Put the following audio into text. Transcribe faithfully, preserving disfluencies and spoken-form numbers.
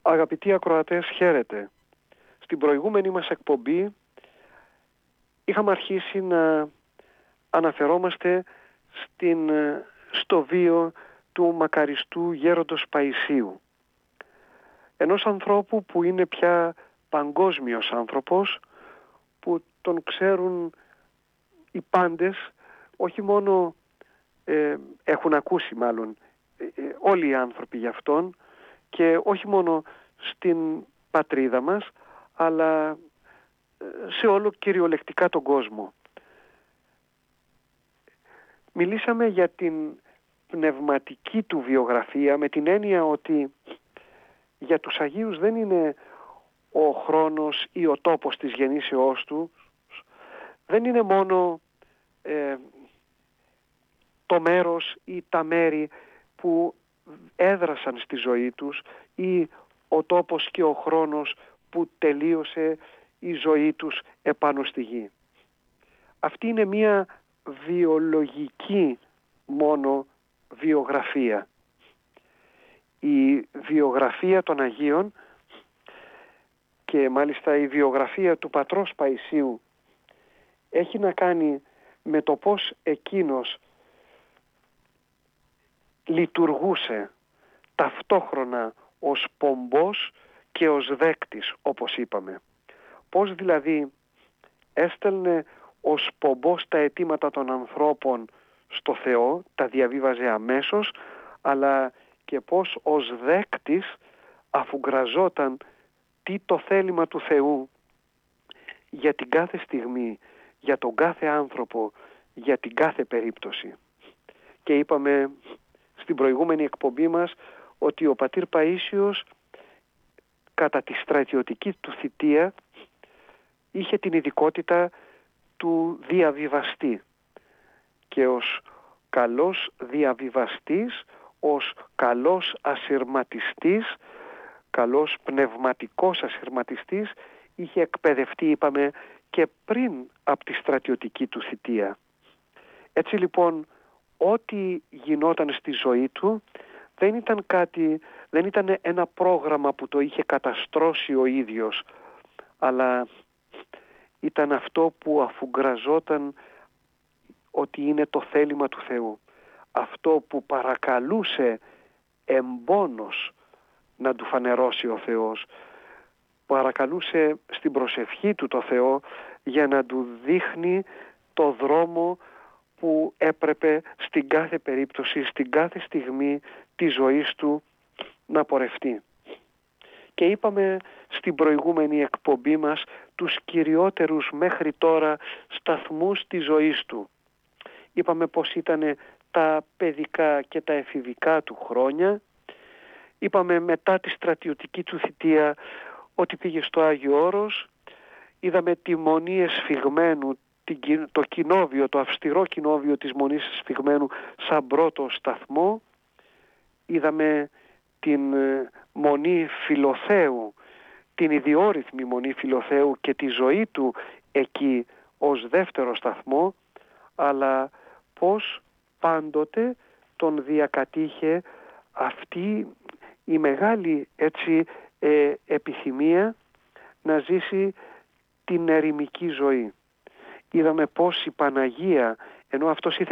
Αγαπητοί ακροατές, χαίρετε. Στην προηγούμενη μας εκπομπή είχαμε αρχίσει να αναφερόμαστε στην, στο βίο του μακαριστού γέροντος Παϊσίου. Ενός ανθρώπου που είναι πια παγκόσμιος άνθρωπος, που τον ξέρουν οι πάντες, όχι μόνο ε, έχουν ακούσει μάλλον ε, ε, όλοι οι άνθρωποι για αυτόν, και όχι μόνο στην πατρίδα μας, αλλά σε όλο κυριολεκτικά τον κόσμο. Μιλήσαμε για την πνευματική του βιογραφία, με την έννοια ότι για τους Αγίους δεν είναι ο χρόνος ή ο τόπος της γεννήσεώς του, δεν είναι μόνο ε, το μέρος ή τα μέρη που έδρασαν στη ζωή τους ή ο τόπος και ο χρόνος που τελείωσε η ζωή τους επάνω στη γη. Αυτή είναι μια βιολογική μόνο βιογραφία. Η βιογραφία των Αγίων, και μάλιστα η βιογραφία του πατρός Παϊσίου, έχει να κάνει με το πώς εκείνος λειτουργούσε ταυτόχρονα ως πομπός και ως δέκτης, όπως είπαμε. Πώς δηλαδή έστελνε ως πομπός τα αιτήματα των ανθρώπων στο Θεό, τα διαβίβαζε αμέσως, αλλά και πώς ως δέκτης αφουγκραζόταν τι το θέλημα του Θεού για την κάθε στιγμή, για τον κάθε άνθρωπο, για την κάθε περίπτωση. Και είπαμε στην προηγούμενη εκπομπή μας ότι ο πατήρ Παΐσιος κατά τη στρατιωτική του θητεία είχε την ειδικότητα του διαβιβαστή, και ως καλός διαβιβαστής, ως καλός ασυρματιστής, καλός πνευματικός ασυρματιστής, είχε εκπαιδευτεί, είπαμε, και πριν από τη στρατιωτική του θητεία. Έτσι λοιπόν, ό,τι γινόταν στη ζωή του δεν ήταν κάτι, δεν ήταν ένα πρόγραμμα που το είχε καταστρώσει ο ίδιος, αλλά ήταν αυτό που αφουγκραζόταν ότι είναι το θέλημα του Θεού. Αυτό που παρακαλούσε εμπόνος να του φανερώσει ο Θεός. Παρακαλούσε στην προσευχή του το Θεό για να του δείχνει το δρόμο που έπρεπε στην κάθε περίπτωση, στην κάθε στιγμή της ζωής του να πορευτεί. Και είπαμε στην προηγούμενη εκπομπή μας τους κυριότερους μέχρι τώρα σταθμούς της ζωής του. Είπαμε πως ήταν τα παιδικά και τα εφηβικά του χρόνια. Είπαμε μετά τη στρατιωτική του θητεία ότι πήγε στο Άγιο Όρος. Είδαμε τη Μονή Εσφιγμένου, το κοινόβιο, το αυστηρό κοινόβιο της Μονής Εσφιγμένου σαν πρώτο σταθμό. Είδαμε την Μονή Φιλοθέου, την ιδιόρυθμη Μονή Φιλοθέου και τη ζωή του εκεί ως δεύτερο σταθμό, αλλά πώς πάντοτε τον διακατήχε αυτή η μεγάλη έτσι ε, επιθυμία να ζήσει την ερημική ζωή. Είδαμε πώς η Παναγία, ενώ αυτός ήθελε